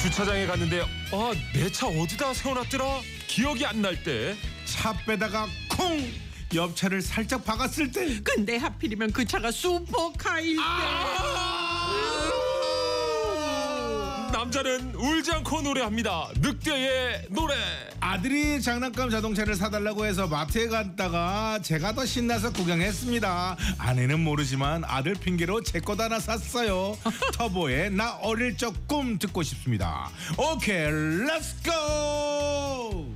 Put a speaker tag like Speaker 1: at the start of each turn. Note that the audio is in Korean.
Speaker 1: 주차장에 갔는데 내 차 어디다 세워놨더라? 기억이 안 날 때.
Speaker 2: 차 빼다가 콩! 옆차를 살짝 박았을 때.
Speaker 3: 근데 하필이면 그 차가 슈퍼카일 때.
Speaker 1: 남자는 울지 않고 노래합니다. 늑대의 노래.
Speaker 2: 아들이 장난감 자동차를 사달라고 해서 마트에 갔다가 제가 더 신나서 구경했습니다. 아내는 모르지만 아들 핑계로 제 것 하나 샀어요. 터보의 나 어릴 적 꿈 듣고 싶습니다. 오케이, 렛츠고!